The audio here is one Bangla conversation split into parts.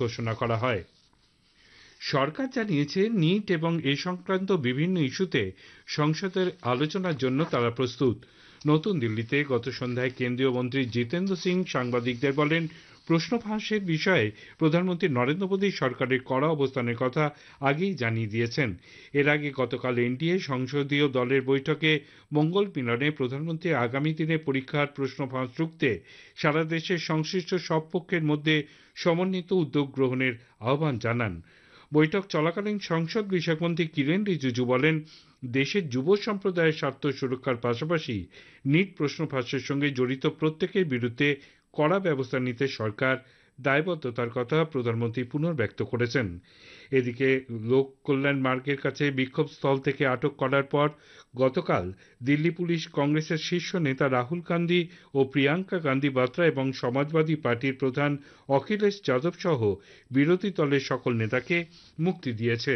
ঘোষণা করা হয়। সরকার জানিয়েছে নিট এবং এ সংক্রান্ত বিভিন্ন ইস্যুতে সংসদের আলোচনার জন্য তারা প্রস্তুত। নতুন দিল্লিতে গত সন্ধ্যায় কেন্দ্রীয় মন্ত্রী জিতেন্দ্র সিং সাংবাদিকদের বলেন, প্রশ্ন ফাঁসের বিষয়ে প্রধানমন্ত্রী নরেন্দ্র মোদী সরকারের কড়া অবস্থানের কথা আগেই জানিয়ে দিয়েছেন। এর আগে গতকাল এনডিএ সংসদীয় দলের বৈঠকে মঙ্গল মিলনে প্রধানমন্ত্রী আগামী দিনে পরীক্ষার প্রশ্ন ফাঁস রুখতে সারা দেশের সংশ্লিষ্ট সব পক্ষের মধ্যে সমন্বিত উদ্যোগ গ্রহণের আহ্বান জানান। বৈঠক চলাকালীন সংসদ বিষয়মন্ত্রী কিরেন রিজিজু বলেন, দেশের যুব সম্প্রদায়ের স্বার্থ সুরক্ষার পাশাপাশি নিট প্রশ্ন ফাঁসের সঙ্গে জড়িত প্রত্যেকের বিরুদ্ধে কড়া ব্যবস্থা নিতে সরকার দায়বদ্ধতার কথা প্রধানমন্ত্রী পুনর্ব্যক্ত করেছেন। এদিকে লোক কল্যাণ মার্গের কাছে বিক্ষোভ স্থল থেকে আটক করার পর গতকাল দিল্লি পুলিশ কংগ্রেসের শীর্ষ নেতা রাহুল গান্ধী ও প্রিয়াঙ্কা গান্ধী বাত্রা এবং সমাজবাদী পার্টির প্রধান অখিলেশ যাদব সহ বিরোধী দলের সকল নেতাকে মুক্তি দিয়েছে।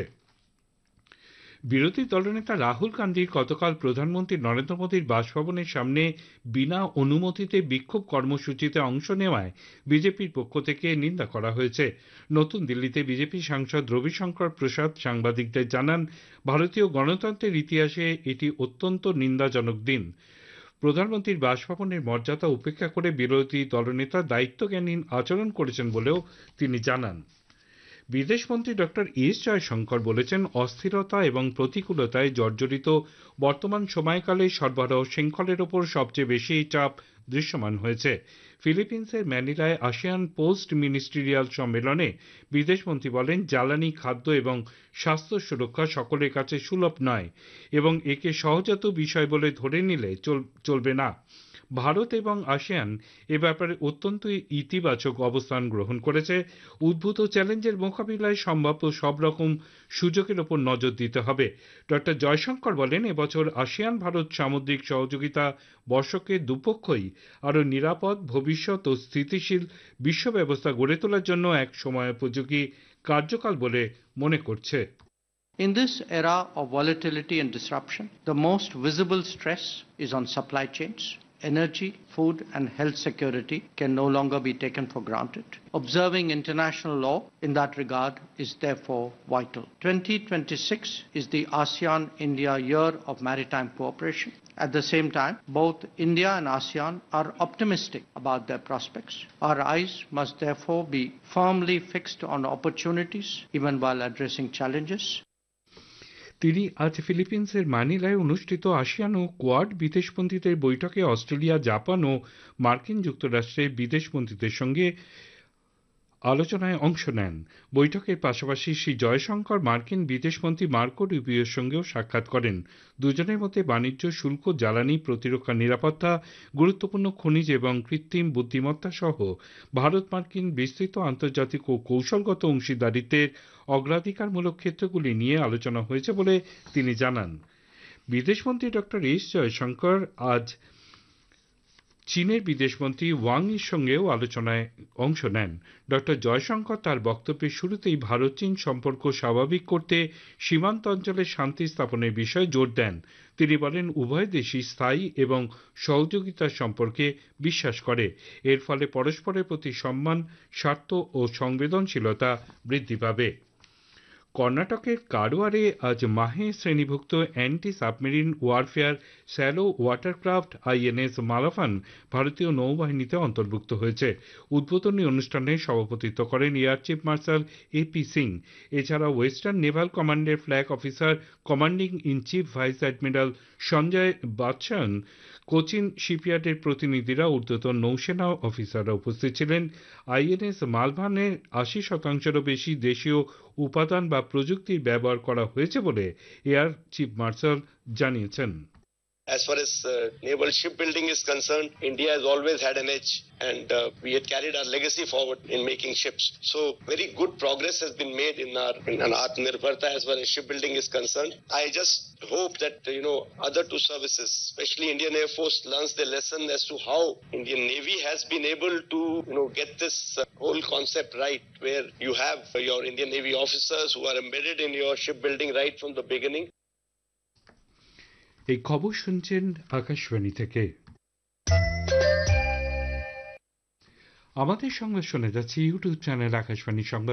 বিরোধী দলনেতা রাহুল গান্ধী গতকাল প্রধানমন্ত্রী নরেন্দ্র মোদীর বাসভবনের সামনে বিনা অনুমতিতে বিক্ষোভ কর্মসূচিতে অংশ নেওয়ায় বিজেপির পক্ষ থেকে নিন্দা করা হয়েছে। নতুন দিল্লিতে বিজেপি সাংসদ রবিশঙ্কর প্রসাদ সাংবাদিকদের জানান, ভারতীয় গণতন্ত্রের ইতিহাসে এটি অত্যন্ত নিন্দাজনক দিন। প্রধানমন্ত্রীর বাসভবনের মর্যাদা উপেক্ষা করে বিরোধী দলনেতা দায়িত্বজ্ঞানহীন আচরণ করেছেন বলেও তিনি জানান। বিদেশমন্ত্রী ডক্টর এস জয়শঙ্কর বলেছেন, অস্থিরতা এবং প্রতিকূলতায় জর্জরিত বর্তমান সময়কালে সরবরাহ শৃঙ্খলের ওপর সবচেয়ে বেশি চাপ দৃশ্যমান হয়েছে। ফিলিপিন্সের ম্যানিলায় আসিয়ান পোস্ট মিনিস্ট্রিয়াল সম্মেলনে বিদেশমন্ত্রী বলেন, জ্বালানি, খাদ্য এবং স্বাস্থ্য সুরক্ষা সকলের কাছে সুলভ নয় এবং একে সহজাত বিষয় বলে ধরে নিলে চলবে না। ভারত এবং আসিয়ান এ ব্যাপারে অত্যন্ত ইতিবাচক অবস্থান গ্রহণ করেছে। উদ্ভূত চ্যালেঞ্জের মোকাবিলায় সম্ভাব্য সব রকম সুযোগের ওপর নজর দিতে হবে। ডক্টর জয়শঙ্কর বলেন, এবছর আসিয়ান ভারত সামুদ্রিক সহযোগিতা বর্ষকে দুপক্ষই আরও নিরাপদ, ভবিষ্যৎ ও স্থিতিশীল বিশ্ব ব্যবস্থা গড়ে তোলার জন্য এক সময়োপযোগী কার্যকাল বলে মনে করছে। In this era of volatility and disruption, the most visible stress is on supply chains. Energy, food and health security can no longer be taken for granted. Observing international law in that regard is therefore vital. 2026 is the ASEAN-India Year of Maritime Cooperation. At the same time, both India and ASEAN are optimistic about their prospects. Our eyes must therefore be firmly fixed on opportunities even while addressing challenges. তিনি আজ ফিলিপিন্সের ম্যানিলায় অনুষ্ঠিত আসিয়ান ও কোয়াড বিদেশমন্ত্রীদের বৈঠকে অস্ট্রেলিয়া, জাপান ও মার্কিন যুক্তরাষ্ট্রের বিদেশমন্ত্রীদের সঙ্গে আলোচনায় অংশ নেন। বৈঠকের পাশাপাশি শ্রী জয়শঙ্কর মার্কিন বিদেশমন্ত্রী মার্কো রুবিওর সঙ্গেও সাক্ষাৎ করেন। দুজনের মধ্যে বাণিজ্য, শুল্ক, জ্বালানি, প্রতিরক্ষা, নিরাপত্তা, গুরুত্বপূর্ণ খনিজ এবং কৃত্রিম বুদ্ধিমত্তা সহ ভারত মার্কিন বিস্তৃত আন্তর্জাতিক ও কৌশলগত অংশীদারিত্বের অগ্রাধিকারমূলক ক্ষেত্রগুলি নিয়ে আলোচনা হয়েছে বলে তিনি জানান। বিদেশমন্ত্রী ডক্টর এস জয়শঙ্কর আজ চীনের বিদেশমন্ত্রী ওয়াং ইর সঙ্গেও আলোচনায় অংশ নেন। ডক্টর জয়শঙ্কর তার বক্তব্যের শুরুতেই ভারত চীন সম্পর্ক স্বাভাবিক করতে সীমান্ত অঞ্চলে শান্তি স্থাপনের বিষয়ে জোর দেন। তিনি বলেন, উভয় দেশই স্থায়ী এবং সহযোগিতার সম্পর্কে বিশ্বাস করে। এর ফলে পরস্পরের প্রতি সম্মান, স্বার্থ ও সংবেদনশীলতা বৃদ্ধি পাবে। কর্ণাটকের কারওয়ারে আজ মাহে শ্রেণীভুক্ত anti submarine warfare shallow ওয়াটারক্রাফট INS মালাফান ভারতীয় নৌবাহিনীতে অন্তর্ভুক্ত হয়েছে। উদ্বোধনী অনুষ্ঠানে সভাপতিত্ব করেন air chief marshal AP Singh. এছাড়া ওয়েস্টার্ন নেভাল কমান্ডের flag officer commanding in chief vice admiral Sanjay বাদশায়ন, Cochin শিপইয়ার্ডের প্রতিনিধিরা, ঊর্ধ্বতন নৌসেনা অফিসাররা উপস্থিত ছিলেন। আইএনএস মালভানের ৮০%-রও বেশি দেশীয় উপাদান বা প্রযুক্তির ব্যবহার করা হয়েছে বলে এয়ার চিফ মার্শাল জানিয়েছেন। As far as naval shipbuilding is concerned, India has always had an edge and we had carried our legacy forward in making ships. So very good progress has been made in our Atmanirbharta as far as shipbuilding is concerned. I just hope that, other two services, especially Indian Air Force, learns the lesson as to how Indian Navy has been able to, get this whole concept right, where you have your Indian Navy officers who are embedded in your shipbuilding right from the beginning. এই খবর শুনছেন আকাশবাণী থেকে। আমাদের সঙ্গে শুনে যাচ্ছি ইউটিউব চ্যানেল আকাশবাণী সংবাদ।